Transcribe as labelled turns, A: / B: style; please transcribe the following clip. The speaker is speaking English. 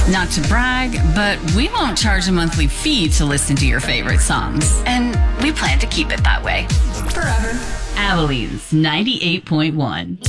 A: Not to brag, but we won't charge a monthly fee to listen to your favorite songs. And we plan to keep it that way.
B: Forever.
A: Abilene's 98.1.